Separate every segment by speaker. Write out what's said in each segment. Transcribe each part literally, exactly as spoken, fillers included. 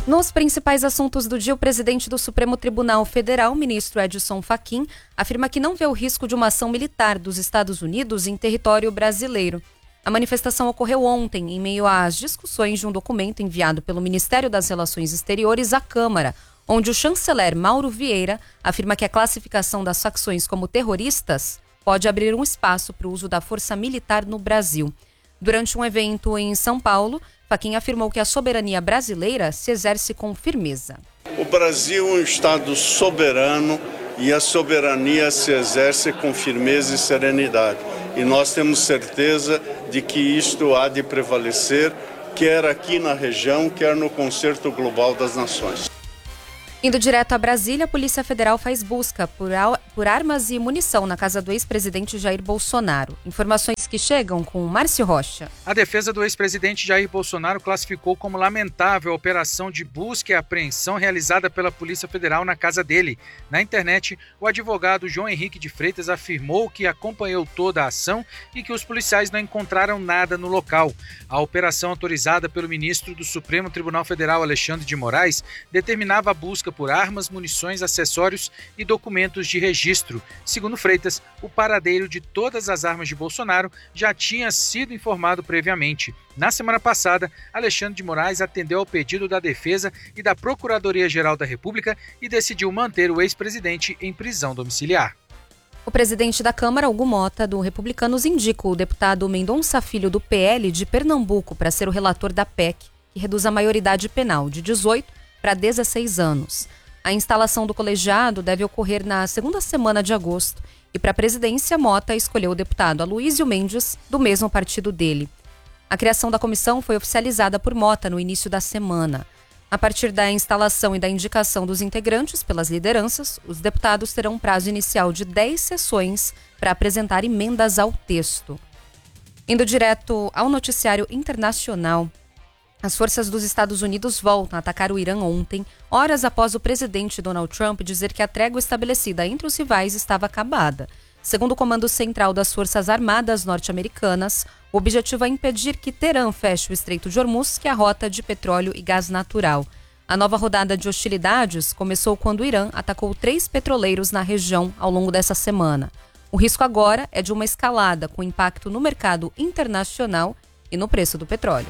Speaker 1: Nos principais assuntos do dia, o presidente do Supremo Tribunal Federal, ministro Edson Fachin, afirma que não vê o risco de uma ação militar dos Estados Unidos em território brasileiro. A manifestação ocorreu ontem, em meio às discussões de um documento enviado pelo Ministério das Relações Exteriores à Câmara, onde o chanceler Mauro Vieira afirma que a classificação das facções como terroristas pode abrir um espaço para o uso da força militar no Brasil. Durante um evento em São Paulo, Fachin afirmou que a soberania brasileira se exerce com firmeza.
Speaker 2: O Brasil é um Estado soberano e a soberania se exerce com firmeza e serenidade. E nós temos certeza de que isto há de prevalecer, quer aqui na região, quer no Concerto Global das Nações.
Speaker 1: Indo direto a Brasília, a Polícia Federal faz busca por, por armas e munição na casa do ex-presidente Jair Bolsonaro. Informações que chegam com Márcio Rocha.
Speaker 3: A defesa do ex-presidente Jair Bolsonaro classificou como lamentável a operação de busca e apreensão realizada pela Polícia Federal na casa dele. Na internet, o advogado João Henrique de Freitas afirmou que acompanhou toda a ação e que os policiais não encontraram nada no local. A operação autorizada pelo ministro do Supremo Tribunal Federal, Alexandre de Moraes, determinava a busca por armas, munições, acessórios e documentos de registro. Segundo Freitas, o paradeiro de todas as armas de Bolsonaro já tinha sido informado previamente. Na semana passada, Alexandre de Moraes atendeu ao pedido da Defesa e da Procuradoria-Geral da República e decidiu manter o ex-presidente em prisão domiciliar.
Speaker 1: O presidente da Câmara, Hugo Mota, do Republicanos, indica o deputado Mendonça Filho, do P L de Pernambuco, para ser o relator da P E C, que reduz a maioridade penal de dezoito para dezesseis anos. A instalação do colegiado deve ocorrer na segunda semana de agosto e para a presidência, Mota escolheu o deputado Aloysio Mendes, do mesmo partido dele. A criação da comissão foi oficializada por Mota no início da semana. A partir da instalação e da indicação dos integrantes pelas lideranças, os deputados terão um prazo inicial de dez sessões para apresentar emendas ao texto. Indo direto ao noticiário internacional, as forças dos Estados Unidos voltam a atacar o Irã ontem, horas após o presidente Donald Trump dizer que a trégua estabelecida entre os rivais estava acabada. Segundo o Comando Central das Forças Armadas norte-americanas, o objetivo é impedir que Teherã feche o Estreito de Hormuz, que é a rota de petróleo e gás natural. A nova rodada de hostilidades começou quando o Irã atacou três petroleiros na região ao longo dessa semana. O risco agora é de uma escalada com impacto no mercado internacional e no preço do petróleo.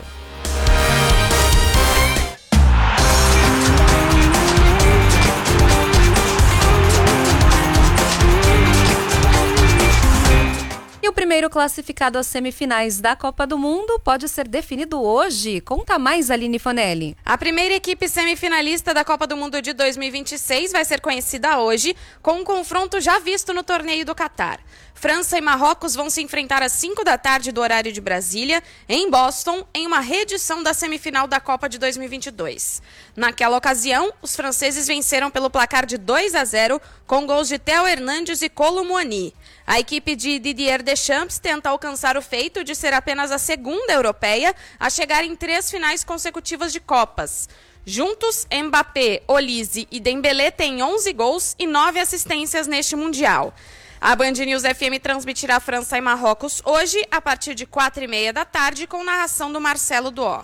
Speaker 1: E o primeiro classificado às semifinais da Copa do Mundo pode ser definido hoje. Conta mais, Aline Fanelli.
Speaker 4: A primeira equipe semifinalista da Copa do Mundo de dois mil e vinte e seis vai ser conhecida hoje, com um confronto já visto no torneio do Catar. França e Marrocos vão se enfrentar às cinco da tarde do horário de Brasília, em Boston, em uma reedição da semifinal da Copa de dois mil e vinte e dois. Naquela ocasião, os franceses venceram pelo placar de dois a zero, com gols de Theo Hernandes e Kolo Muani. A equipe de Didier Deschamps tenta alcançar o feito de ser apenas a segunda europeia a chegar em três finais consecutivas de Copas. Juntos, Mbappé, Olise e Dembélé têm onze gols e nove assistências neste Mundial. A Band News F M transmitirá França e Marrocos hoje, a partir de quatro e meia da tarde, com narração do Marcelo Duó.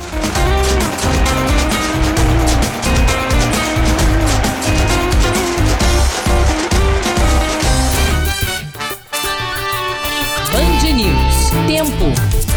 Speaker 5: Band News. Tempo.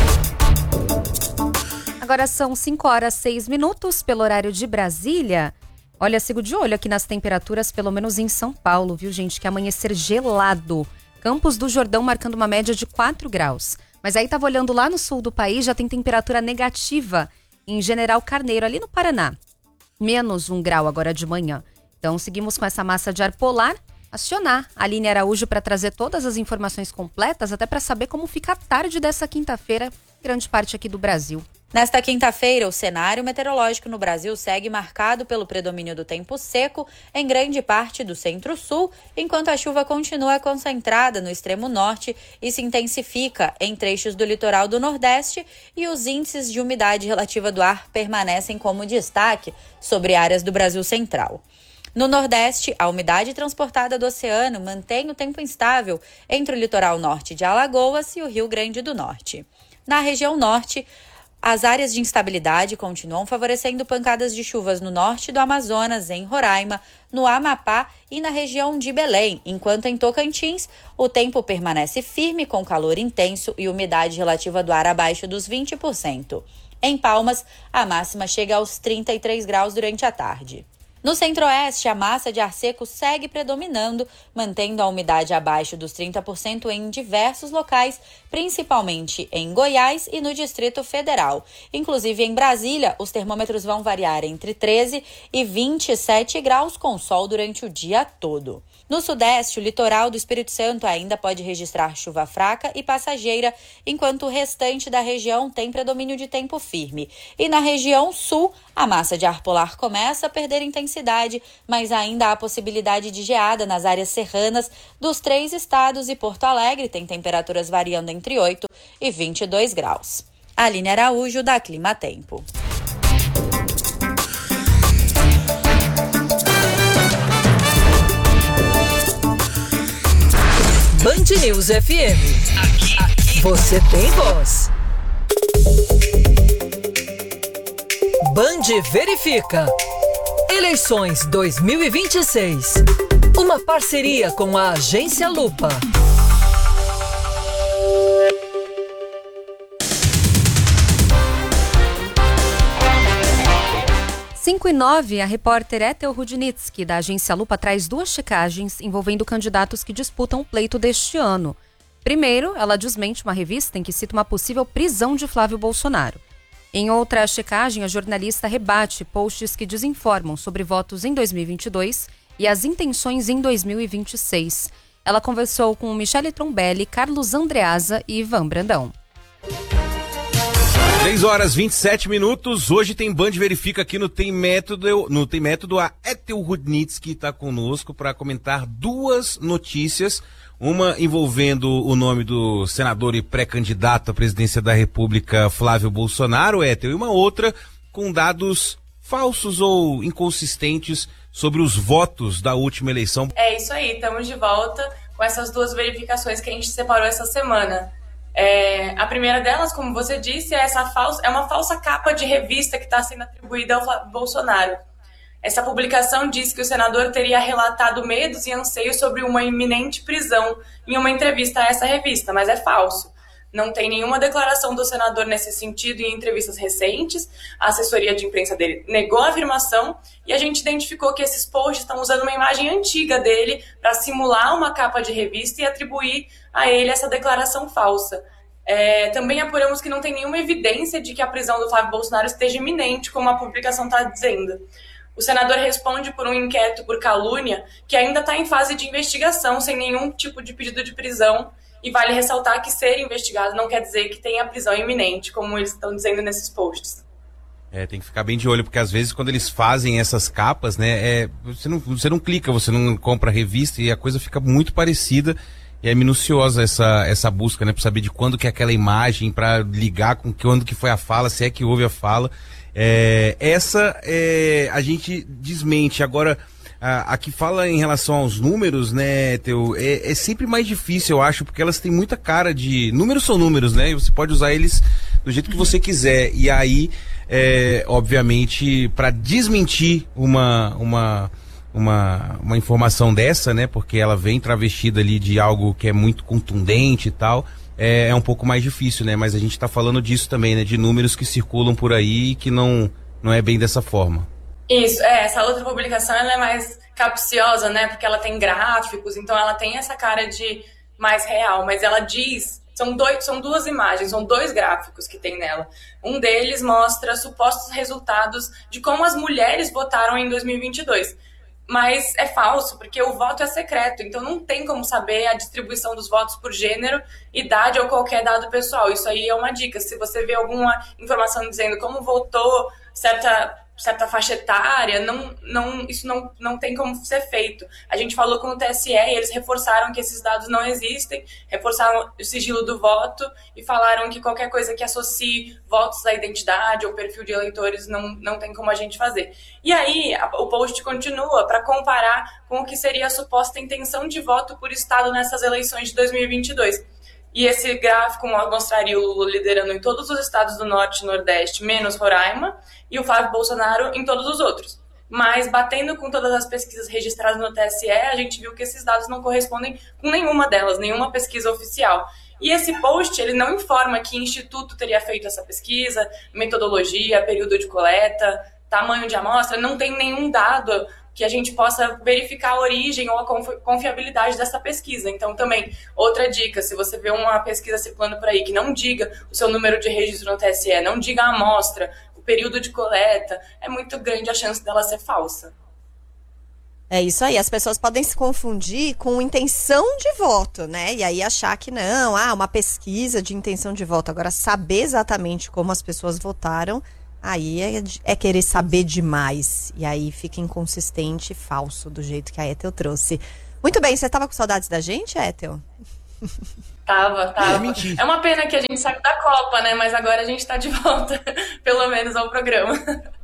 Speaker 1: Agora são cinco horas e seis minutos pelo horário de Brasília. Olha, sigo de olho aqui nas temperaturas, pelo menos em São Paulo, viu, gente? Que amanhecer gelado. Campos do Jordão marcando uma média de quatro graus. Mas aí tava olhando lá no sul do país, já tem temperatura negativa em General Carneiro, ali no Paraná. Menos um grau agora de manhã. Então seguimos com essa massa de ar polar. Acionar a Aline Araújo para trazer todas as informações completas, até para saber como fica a tarde dessa quinta-feira, grande parte aqui do Brasil.
Speaker 6: Nesta quinta-feira, o cenário meteorológico no Brasil segue marcado pelo predomínio do tempo seco em grande parte do centro-sul, enquanto a chuva continua concentrada no extremo norte e se intensifica em trechos do litoral do Nordeste, e os índices de umidade relativa do ar permanecem como destaque sobre áreas do Brasil central. No Nordeste, a umidade transportada do oceano mantém o tempo instável entre o litoral norte de Alagoas e o Rio Grande do Norte. Na região norte, As áreas de instabilidade continuam favorecendo pancadas de chuvas no norte do Amazonas, em Roraima, no Amapá e na região de Belém, enquanto em Tocantins o tempo permanece firme com calor intenso e umidade relativa do ar abaixo dos vinte por cento. Em Palmas, a máxima chega aos trinta e três graus durante a tarde. No centro-oeste, a massa de ar seco segue predominando, mantendo a umidade abaixo dos trinta por cento em diversos locais, principalmente em Goiás e no Distrito Federal. Inclusive em Brasília, os termômetros vão variar entre treze e vinte e sete graus com sol durante o dia todo. No sudeste, o litoral do Espírito Santo ainda pode registrar chuva fraca e passageira, enquanto o restante da região tem predomínio de tempo firme. E na região sul, a massa de ar polar começa a perder intensidade, mas ainda há possibilidade de geada nas áreas serranas dos três estados e Porto Alegre tem temperaturas variando entre oito e vinte e dois graus. Aline Araújo, da Clima Tempo.
Speaker 5: Band News F M. Aqui, aqui. Você tem voz. Band verifica. Eleições dois mil e vinte e seis. Uma parceria com a Agência Lupa.
Speaker 1: cinco e nove, a repórter Ethel Rudnitsky, da Agência Lupa, traz duas checagens envolvendo candidatos que disputam o pleito deste ano. Primeiro, ela desmente uma revista em que cita uma possível prisão de Flávio Bolsonaro. Em outra checagem, a jornalista rebate posts que desinformam sobre votos em dois mil e vinte e dois e as intenções em dois mil e vinte e seis. Ela conversou com Michele Trombelli, Carlos Andreasa e Ivan Brandão.
Speaker 7: três horas e vinte e sete minutos, hoje tem Band Verifica aqui no Tem Método, no Tem Método, a Ethel Rudnitsky está conosco para comentar duas notícias, uma envolvendo o nome do senador e pré-candidato à presidência da República, Flávio Bolsonaro, Ethel, e uma outra com dados falsos ou inconsistentes sobre os votos da última eleição.
Speaker 8: É isso aí, estamos de volta com essas duas verificações que a gente separou essa semana. É, a primeira delas, como você disse, é, essa falsa, é uma falsa capa de revista que está sendo atribuída ao Bolsonaro. Essa publicação diz que o senador teria relatado medos e anseios sobre uma iminente prisão em uma entrevista a essa revista, mas é falso. Não tem nenhuma declaração do senador nesse sentido em entrevistas recentes, a assessoria de imprensa dele negou a afirmação e a gente identificou que esses posts estão usando uma imagem antiga dele para simular uma capa de revista e atribuir a ele essa declaração falsa. É, também apuramos que não tem nenhuma evidência de que a prisão do Flávio Bolsonaro esteja iminente, como a publicação está dizendo. O senador responde por um inquérito por calúnia que ainda está em fase de investigação, sem nenhum tipo de pedido de prisão. E vale ressaltar que ser investigado não quer dizer que tenha prisão iminente, como eles estão dizendo nesses posts.
Speaker 7: É, tem que ficar bem de olho, porque às vezes quando eles fazem essas capas, né, é, você, não, você não clica, você não compra a revista e a coisa fica muito parecida. E é minuciosa essa, essa busca, né, para saber de quando que é aquela imagem, para ligar com quando que foi a fala, se é que houve a fala. É, essa é, a gente desmente. Agora, a, a que fala em relação aos números, né, Teu, é, é sempre mais difícil, eu acho, porque elas têm muita cara de... Números são números, né, e você pode usar eles do jeito que você quiser. E aí, é, obviamente, para desmentir uma... uma Uma, uma informação dessa, né, porque ela vem travestida ali de algo que é muito contundente e tal, é, é um pouco mais difícil, né, mas a gente tá falando disso também, né, de números que circulam por aí e que não, não é bem dessa forma.
Speaker 8: Isso, é, essa outra publicação ela é mais capciosa, né, porque ela tem gráficos, então ela tem essa cara de mais real, mas ela diz, são, dois, são duas imagens, são dois gráficos que tem nela. Um deles mostra supostos resultados de como as mulheres votaram em dois mil e vinte e dois. Mas é falso, porque o voto é secreto, então não tem como saber a distribuição dos votos por gênero, idade ou qualquer dado pessoal. Isso aí é uma dica. Se você vê alguma informação dizendo como votou certa, certa faixa etária, não, não, isso não, não tem como ser feito. A gente falou com o T S E e eles reforçaram que esses dados não existem, reforçaram o sigilo do voto e falaram que qualquer coisa que associe votos à identidade ou perfil de eleitores não, não tem como a gente fazer. E aí a, o post continua para comparar com o que seria a suposta intenção de voto por estado nessas eleições de dois mil e vinte e dois. E esse gráfico mostraria o Lula liderando em todos os estados do Norte e Nordeste, menos Roraima, e o Flávio Bolsonaro em todos os outros. Mas, batendo com todas as pesquisas registradas no T S E, a gente viu que esses dados não correspondem com nenhuma delas, nenhuma pesquisa oficial. E esse post, ele não informa que instituto teria feito essa pesquisa, metodologia, período de coleta, tamanho de amostra, não tem nenhum dado que a gente possa verificar a origem ou a confiabilidade dessa pesquisa. Então, também, outra dica, se você vê uma pesquisa circulando por aí que não diga o seu número de registro no T S E, não diga a amostra, o período de coleta, é muito grande a chance dela ser falsa.
Speaker 9: É isso aí, as pessoas podem se confundir com intenção de voto, né? E aí achar que não, ah, uma pesquisa de intenção de voto. Agora, saber exatamente como as pessoas votaram, aí é, é querer saber demais. E aí fica inconsistente e falso, do jeito que a Ethel trouxe. Muito bem, você estava com saudades da gente, Ethel?
Speaker 8: Tava, tava. É uma pena que a gente saiu da Copa, né? Mas agora a gente tá de volta, pelo menos, ao programa.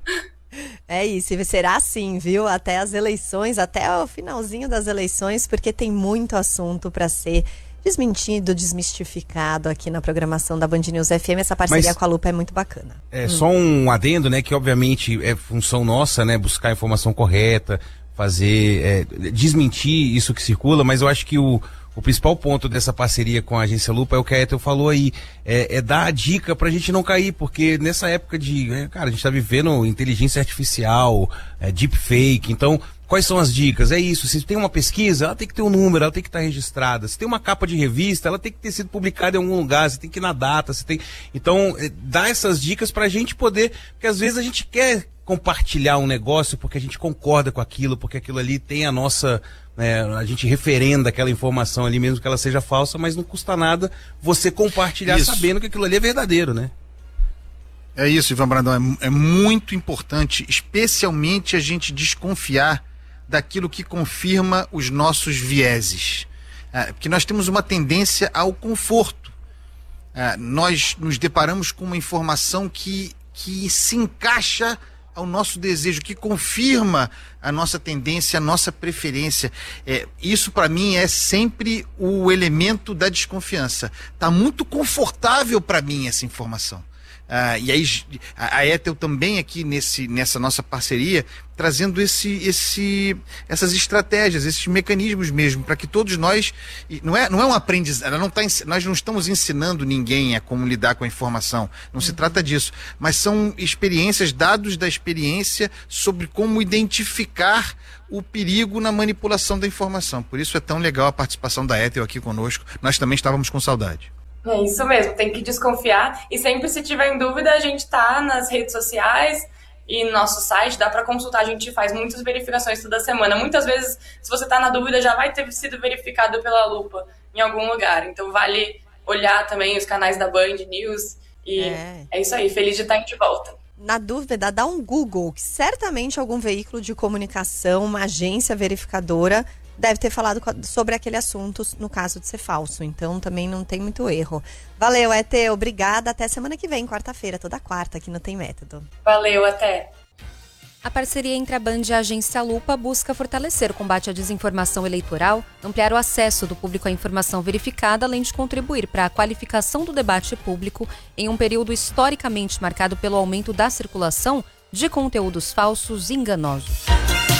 Speaker 9: É isso, e será assim, viu? Até as eleições, até o finalzinho das eleições, porque tem muito assunto para ser desmentido, desmistificado aqui na programação da Band News F M. Essa parceria Mas, com a Lupa é muito bacana.
Speaker 7: É hum. só um adendo, né? Que obviamente é função nossa, né? Buscar a informação correta, fazer, é, desmentir isso que circula, mas eu acho que o O principal ponto dessa parceria com a Agência Lupa é o que a Ethel falou aí, é, é dar a dica pra gente não cair, porque nessa época de, é, cara, a gente tá vivendo inteligência artificial, é, deepfake, então, quais são as dicas? É isso, se tem uma pesquisa, ela tem que ter um número, ela tem que estar registrada, se tem uma capa de revista, ela tem que ter sido publicada em algum lugar, você tem que ir na data, você tem, então, é, dá essas dicas pra gente poder, porque às vezes a gente quer compartilhar um negócio porque a gente concorda com aquilo, porque aquilo ali tem a nossa, é, a gente referenda aquela informação ali, mesmo que ela seja falsa, mas não custa nada você compartilhar isso, sabendo que aquilo ali é verdadeiro, né?
Speaker 10: É isso, Ivan Brandão, é, é muito importante, especialmente a gente desconfiar daquilo que confirma os nossos vieses, é, porque nós temos uma tendência ao conforto. É, nós nos deparamos com uma informação que, que se encaixa ao nosso desejo, que confirma a nossa tendência, a nossa preferência. É, isso para mim é sempre o elemento da desconfiança. Tá muito confortável para mim essa informação. Ah, e aí a Ethel também aqui nesse, nessa nossa parceria trazendo esse, esse, essas estratégias, esses mecanismos mesmo, para que todos nós, não é, não é um aprendizado, ela não tá, nós não estamos ensinando ninguém a como lidar com a informação, não uhum. se trata disso, mas são experiências, dados da experiência sobre como identificar o perigo na manipulação da informação. Por isso é tão legal a participação da Ethel aqui conosco, nós também estávamos com saudade.
Speaker 8: É isso mesmo, tem que desconfiar e sempre se tiver em dúvida a gente tá nas redes sociais e no nosso site, dá para consultar, a gente faz muitas verificações toda semana. Muitas vezes, se você tá na dúvida, já vai ter sido verificado pela Lupa em algum lugar, então vale olhar também os canais da Band News e é, é isso aí, feliz de estar de volta.
Speaker 9: Na dúvida, dá um Google, que certamente algum veículo de comunicação, uma agência verificadora deve ter falado sobre aquele assunto no caso de ser falso, então também não tem muito erro. Valeu, Ethel, obrigada, até semana que vem, quarta-feira, toda quarta aqui no Tem Método.
Speaker 8: Valeu, até.
Speaker 1: A parceria entre a Band e a Agência Lupa busca fortalecer o combate à desinformação eleitoral, ampliar o acesso do público à informação verificada, além de contribuir para a qualificação do debate público em um período historicamente marcado pelo aumento da circulação de conteúdos falsos e enganosos.